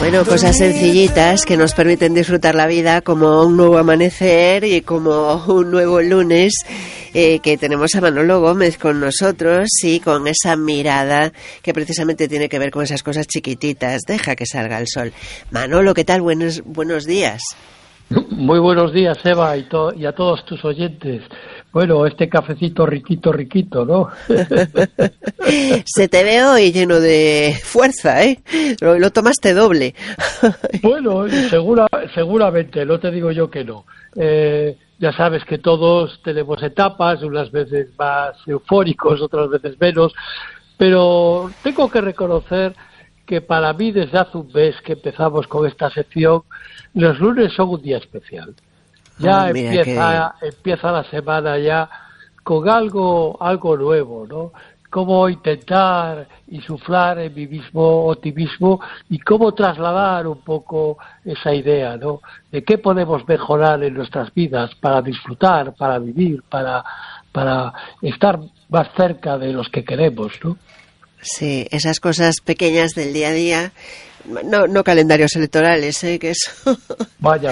Bueno, cosas sencillitas que nos permiten disfrutar la vida, como un nuevo amanecer y como un nuevo lunes, que tenemos a Manolo Gómez con nosotros y con esa mirada que precisamente tiene que ver con esas cosas chiquititas. Deja que salga el sol. Manolo, ¿qué tal? Buenos días. Muy buenos días, Eva, y a todos tus oyentes. Bueno, este cafecito riquito, ¿no? Se te ve hoy lleno de fuerza, ¿eh? Lo tomaste doble. Bueno, seguramente, no te digo yo que no. Ya sabes que todos tenemos etapas, unas veces más eufóricos, otras veces menos, pero tengo que reconocer que para mí desde hace un mes que empezamos con esta sección, los lunes son un día especial. Ya empieza la semana ya con algo nuevo, ¿no? Cómo intentar insuflar en mi mismo optimismo y cómo trasladar un poco esa idea, ¿no? De qué podemos mejorar en nuestras vidas para disfrutar, para vivir, para estar más cerca de los que queremos, ¿no? Sí, esas cosas pequeñas del día a día. No calendarios electorales, que eso. Vaya.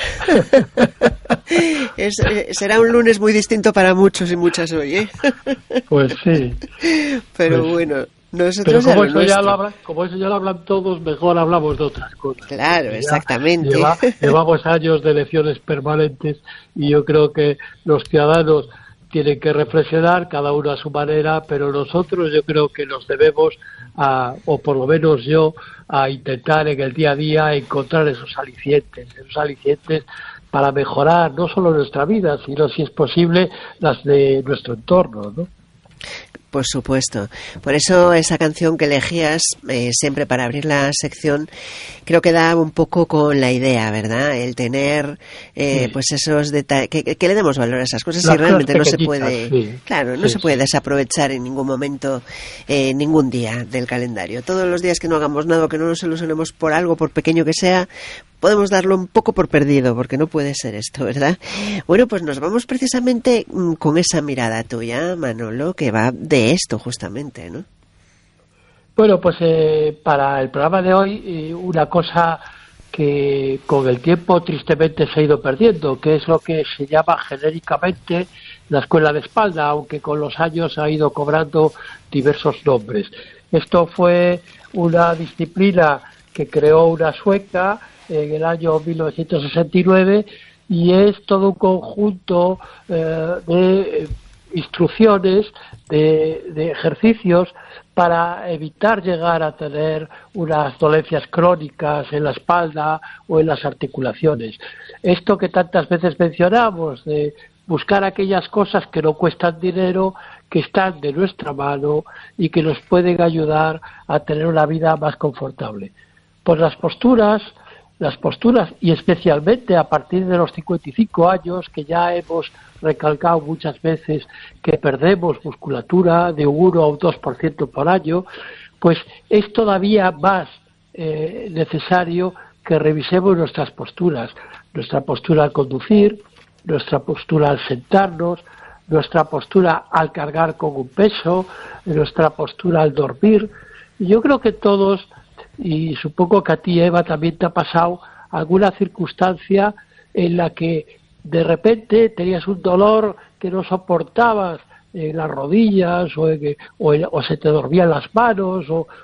Será un lunes muy distinto para muchos y muchas hoy, ¿eh? Pues sí. Pero pues, bueno, nosotros pero como eso ya lo hablan todos, mejor hablamos de otras cosas. Claro, exactamente. Llevamos años de elecciones permanentes y yo creo que los ciudadanos tienen que reflexionar, cada uno a su manera, pero nosotros yo creo que nos debemos, o por lo menos yo, a intentar en el día a día encontrar esos alicientes para mejorar no solo nuestra vida, sino, si es posible, las de nuestro entorno, ¿no? Por supuesto. Por eso esa canción que elegías siempre para abrir la sección, creo que da un poco con la idea, ¿verdad? El tener pues esos detalles, que le demos valor a esas cosas y realmente no se puede, se puede desaprovechar en ningún momento, ningún día del calendario. Todos los días que no hagamos nada, que no nos ilusionemos por algo, por pequeño que sea, podemos darlo un poco por perdido, porque no puede ser esto, ¿verdad? Bueno, pues nos vamos precisamente con esa mirada tuya, Manolo, que va de esto justamente, ¿no? Bueno, pues para el programa de hoy, una cosa que con el tiempo tristemente se ha ido perdiendo, que es lo que se llama genéricamente la escuela de espalda, aunque con los años ha ido cobrando diversos nombres. Esto fue una disciplina que creó una sueca en el año 1969 y es todo un conjunto de instrucciones, de ejercicios para evitar llegar a tener unas dolencias crónicas en la espalda o en las articulaciones. Esto que tantas veces mencionamos, de buscar aquellas cosas que no cuestan dinero, que están de nuestra mano y que nos pueden ayudar a tener una vida más confortable. Pues las posturas y especialmente a partir de los 55 años, que ya hemos recalcado muchas veces que perdemos musculatura de un 1 o un 2% por año, pues es todavía más necesario que revisemos nuestra postura al conducir, nuestra postura al sentarnos, nuestra postura al cargar con un peso, nuestra postura al dormir. Y yo creo que todos, y supongo que a ti, Eva, también te ha pasado alguna circunstancia en la que de repente tenías un dolor que no soportabas en las rodillas o se te dormían las manos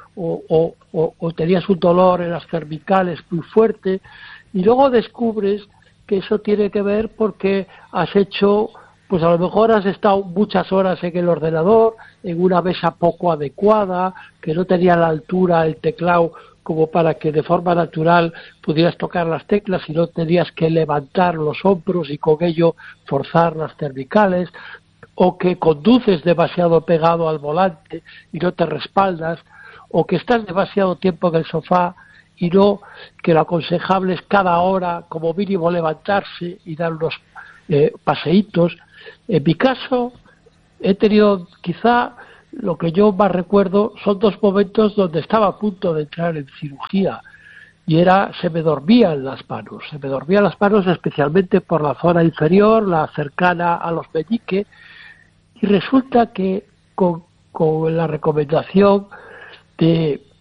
o tenías un dolor en las cervicales muy fuerte y luego descubres que eso tiene que ver porque has hecho, pues a lo mejor has estado muchas horas en el ordenador, en una mesa poco adecuada, que no tenía la altura el teclado como para que de forma natural pudieras tocar las teclas y no tenías que levantar los hombros y con ello forzar las cervicales, o que conduces demasiado pegado al volante y no te respaldas, o que estás demasiado tiempo en el sofá y no, que lo aconsejable es cada hora como mínimo levantarse y dar unos paseítos. En mi caso he tenido quizá lo que yo más recuerdo son 2 momentos donde estaba a punto de entrar en cirugía y se me dormían las manos especialmente por la zona inferior, la cercana a los meñiques, y resulta que con la recomendación de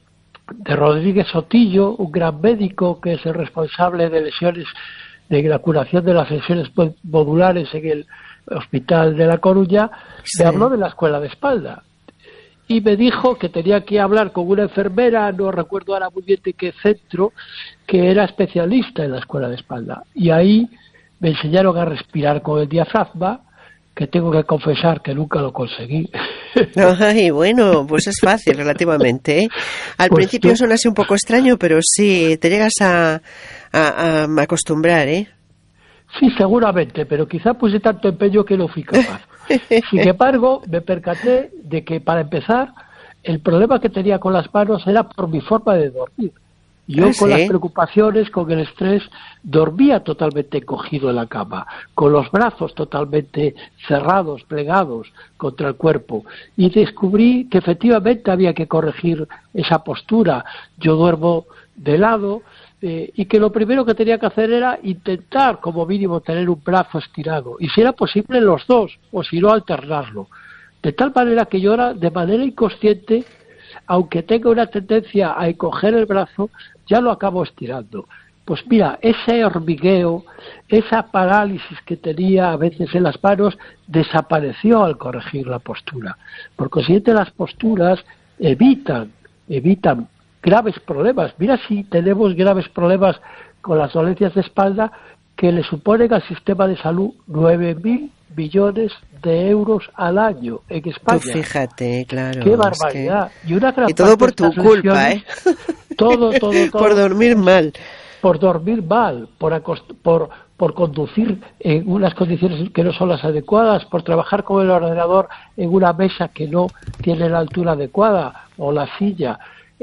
de Rodríguez Sotillo, un gran médico que es el responsable de lesiones, de la curación de las lesiones modulares en el Hospital de La Coruña, me habló de la escuela de espalda. Y me dijo que tenía que hablar con una enfermera, no recuerdo ahora muy bien de qué centro, que era especialista en la escuela de espalda. Y ahí me enseñaron a respirar con el diafragma, que tengo que confesar que nunca lo conseguí. Ay, bueno, pues es fácil relativamente, ¿eh? Al Pues principio suena así un poco extraño, pero sí, te llegas a acostumbrar, ¿eh? Sí, seguramente, pero quizá puse tanto empeño que no fui capaz. Sin embargo, me percaté de que, para empezar, el problema que tenía con las manos era por mi forma de dormir. Yo con las preocupaciones, con el estrés, dormía totalmente encogido en la cama, con los brazos totalmente cerrados, plegados contra el cuerpo. Y descubrí que efectivamente había que corregir esa postura. Yo duermo de lado, y que lo primero que tenía que hacer era intentar, como mínimo, tener un brazo estirado. Y si era posible, los dos, o si no, alternarlo. De tal manera que yo ahora, de manera inconsciente, aunque tenga una tendencia a encoger el brazo, ya lo acabo estirando. Pues mira, ese hormigueo, esa parálisis que tenía a veces en las manos, desapareció al corregir la postura. Por consiguiente, las posturas evitan graves problemas. Mira si tenemos graves problemas con las dolencias de espalda que le suponen al sistema de salud 9.000 millones de euros al año en España. Tú fíjate, claro. ¡Qué barbaridad! Y todo por tu culpa, ¿eh? Todo. Por dormir mal. Por dormir mal, por conducir en unas condiciones que no son las adecuadas, por trabajar con el ordenador en una mesa que no tiene la altura adecuada, o la silla.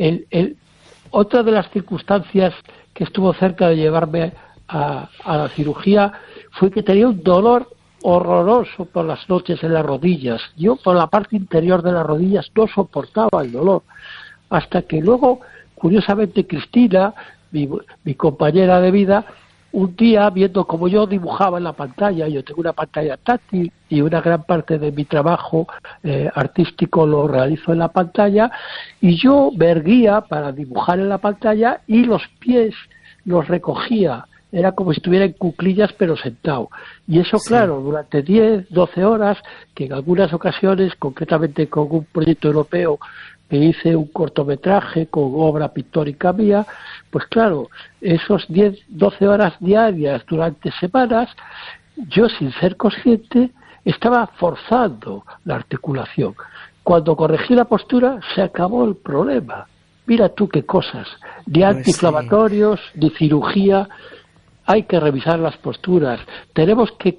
Otra de las circunstancias que estuvo cerca de llevarme a la cirugía fue que tenía un dolor horroroso por las noches en las rodillas. Yo, por la parte interior de las rodillas, no soportaba el dolor. Hasta que luego, curiosamente, Cristina, mi compañera de vida, un día, viendo cómo yo dibujaba en la pantalla, yo tengo una pantalla táctil y una gran parte de mi trabajo artístico lo realizo en la pantalla, y yo me erguía para dibujar en la pantalla y los pies los recogía. Era como si estuviera en cuclillas, pero sentado. Y eso, claro, durante 10, 12 horas, que en algunas ocasiones, concretamente con un proyecto europeo, que hice un cortometraje con obra pictórica mía, pues claro, esos 10, 12 horas diarias durante semanas, yo, sin ser consciente, estaba forzando la articulación. Cuando corregí la postura, se acabó el problema. Mira tú qué cosas, ni antiinflamatorios, ni cirugía. Hay que revisar las posturas. Tenemos que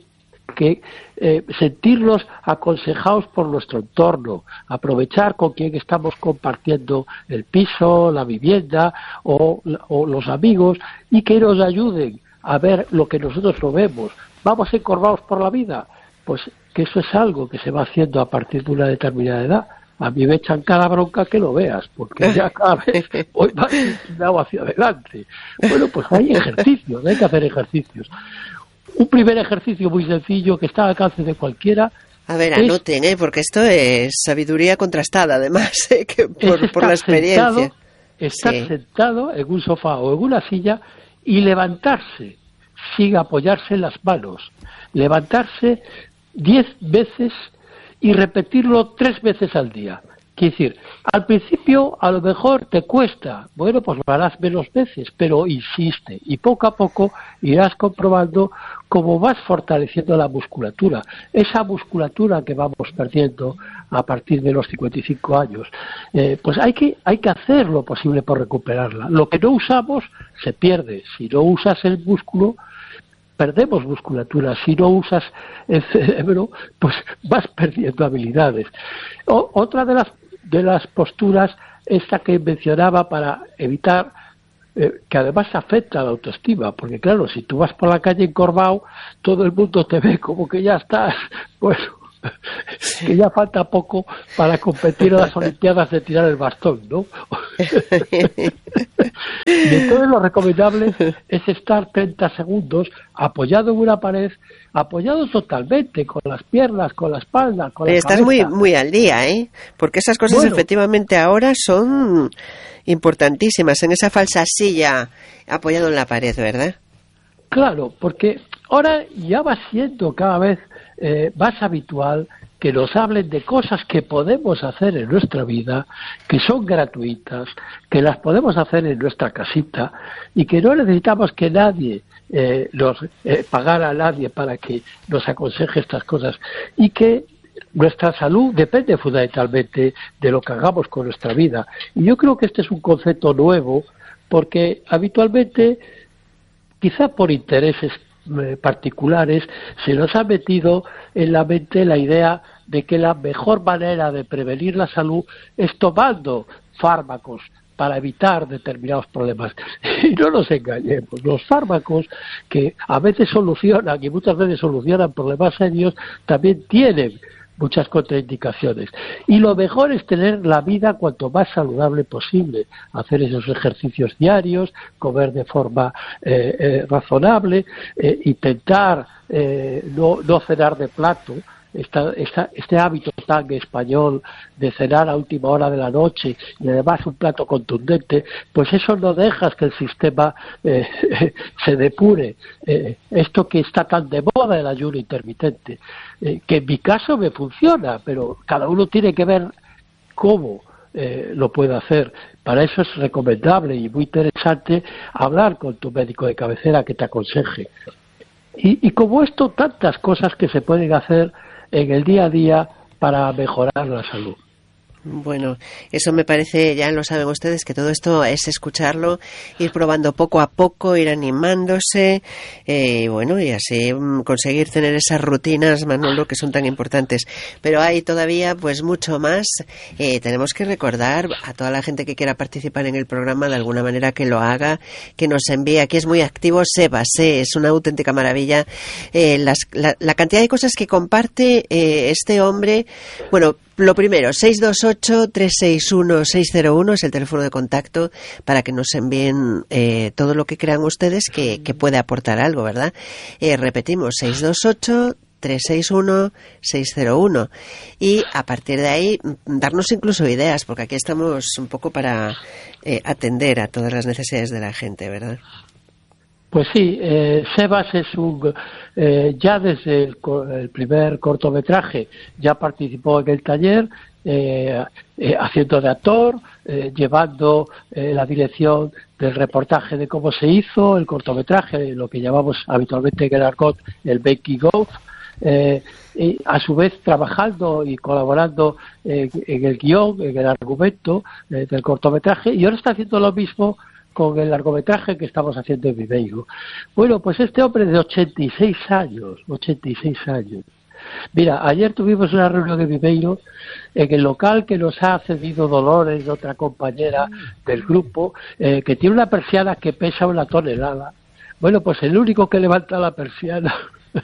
sentirnos aconsejados por nuestro entorno, aprovechar con quien estamos compartiendo el piso, la vivienda o los amigos, y que nos ayuden a ver lo que nosotros no vemos. ¿Vamos encorvados por la vida? Pues que eso es algo que se va haciendo a partir de una determinada edad. A mí me echan cada bronca que lo veas, porque ya cada vez voy más inclinado hacia adelante. Bueno, pues hay ejercicios, hay que hacer ejercicios. Un primer ejercicio muy sencillo que está al alcance de cualquiera. A ver, anoten, porque esto es sabiduría contrastada, además, que por la experiencia. Estar sentado en un sofá o en una silla y levantarse sin apoyarse en las manos. Levantarse 10 veces y repetirlo 3 veces al día. Quiere decir, al principio a lo mejor te cuesta, bueno, pues lo harás menos veces, pero insiste, y poco a poco irás comprobando cómo vas fortaleciendo la musculatura, esa musculatura que vamos perdiendo a partir de los 55 años. Pues hay que hacer lo posible por recuperarla. Lo que no usamos se pierde. Si no usas el músculo, perdemos musculatura. Si no usas el cerebro, pues vas perdiendo habilidades. Otra de las posturas, esta que mencionaba para evitar, que además afecta a la autoestima, porque claro, si tú vas por la calle encorvado, todo el mundo te ve como que ya estás, bueno, que ya falta poco para competir en las Olimpiadas de tirar el bastón, ¿no? Y entonces lo recomendable es estar 30 segundos apoyado en una pared, apoyado totalmente, con las piernas, con la espalda, con la Estás cabeza. muy al día, ¿eh? Porque esas cosas efectivamente ahora son importantísimas, en esa falsa silla apoyado en la pared, ¿verdad? Claro, porque ahora ya va siendo cada vez más habitual que nos hablen de cosas que podemos hacer en nuestra vida, que son gratuitas, que las podemos hacer en nuestra casita y que no necesitamos que nadie pagar a nadie para que nos aconseje estas cosas, y que nuestra salud depende fundamentalmente de lo que hagamos con nuestra vida. Y yo creo que este es un concepto nuevo, porque habitualmente, quizá por intereses particulares, se nos ha metido en la mente la idea de que la mejor manera de prevenir la salud es tomando fármacos para evitar determinados problemas. Y no nos engañemos, los fármacos, que a veces solucionan y muchas veces solucionan problemas serios, también tienen muchas contraindicaciones. Y lo mejor es tener la vida cuanto más saludable posible, hacer esos ejercicios diarios, comer de forma razonable, intentar no cenar de plato. Este hábito tan español de cenar a última hora de la noche y además un plato contundente, pues eso no deja que el sistema se depure. Esto que está tan de moda, el ayuno intermitente, que en mi caso me funciona, pero cada uno tiene que ver cómo lo puede hacer. Para eso es recomendable y muy interesante hablar con tu médico de cabecera que te aconseje. Y como esto, tantas cosas que se pueden hacer en el día a día para mejorar la salud. Bueno, eso me parece, ya lo saben ustedes, que todo esto es escucharlo, ir probando poco a poco, ir animándose, bueno, y así conseguir tener esas rutinas, Manolo, que son tan importantes. Pero hay todavía, pues, mucho más. Tenemos que recordar a toda la gente que quiera participar en el programa, de alguna manera que lo haga, que nos envíe. Aquí es muy activo Sebas, es una auténtica maravilla. La cantidad de cosas que comparte este hombre. Bueno, lo primero, 628-361-601 es el teléfono de contacto para que nos envíen todo lo que crean ustedes que puede aportar algo, ¿verdad? Repetimos, 628-361-601. Y a partir de ahí, darnos incluso ideas, porque aquí estamos un poco para atender a todas las necesidades de la gente, ¿verdad? Pues sí, Sebas es ya desde el primer cortometraje ya participó en el taller, haciendo de actor, llevando la dirección del reportaje de cómo se hizo el cortometraje, lo que llamamos habitualmente en el argot el making of, y a su vez trabajando y colaborando en el guión, en el argumento del cortometraje, y ahora está haciendo lo mismo con el largometraje que estamos haciendo en Viveiro. Bueno, pues este hombre de 86 años. Mira, ayer tuvimos una reunión en Viveiro, en el local que nos ha cedido Dolores, otra compañera del grupo, que tiene una persiana que pesa 1 tonelada. Bueno, pues el único que levanta la persiana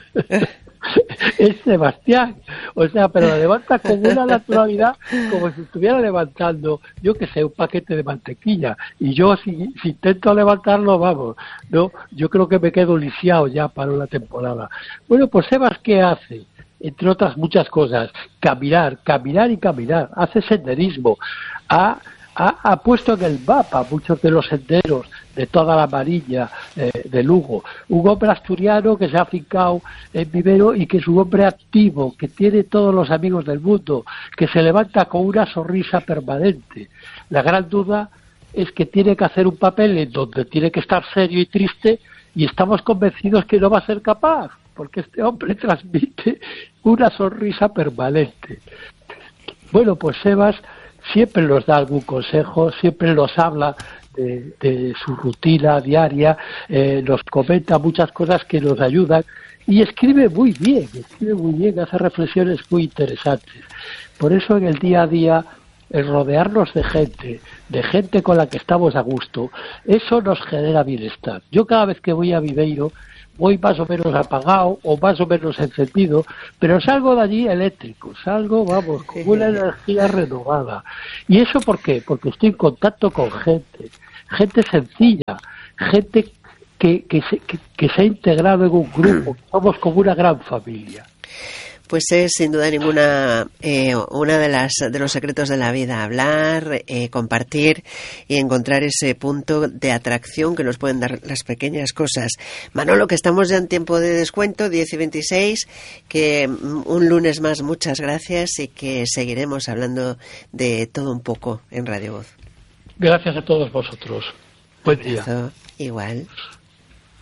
es Sebastián, o sea, pero la levanta con una naturalidad como si estuviera levantando, yo que sé, un paquete de mantequilla, y yo si intento levantarlo, vamos, no, yo creo que me quedo lisiado ya para una temporada. Bueno, pues Sebas, ¿qué hace? Entre otras muchas cosas, caminar, hace senderismo, ha puesto en el mapa muchos de los senderos de toda la Marilla de Lugo. Un hombre asturiano que se ha afincado en Viveiro y que es un hombre activo, que tiene todos los amigos del mundo, que se levanta con una sonrisa permanente. La gran duda es que tiene que hacer un papel en donde tiene que estar serio y triste, y estamos convencidos que no va a ser capaz, porque este hombre transmite una sonrisa permanente. Bueno, pues Sebas siempre nos da algún consejo, siempre nos habla de su rutina diaria, nos comenta muchas cosas que nos ayudan y escribe muy bien, hace reflexiones muy interesantes. Por eso en el día a día, el rodearnos de gente con la que estamos a gusto, eso nos genera bienestar. Yo cada vez que voy a Viveiro voy más o menos apagado o más o menos encendido, pero salgo de allí eléctrico, vamos, con una energía renovada. ¿Y eso por qué? Porque estoy en contacto con gente gente sencilla, gente que se ha integrado en un grupo. Somos como una gran familia. Pues es sin duda ninguna una de los secretos de la vida, hablar, compartir y encontrar ese punto de atracción que nos pueden dar las pequeñas cosas. Manolo, que estamos ya en tiempo de descuento, 10:26, que un lunes más muchas gracias y que seguiremos hablando de todo un poco en Radio Voz. Gracias a todos vosotros. Buen día. Igual.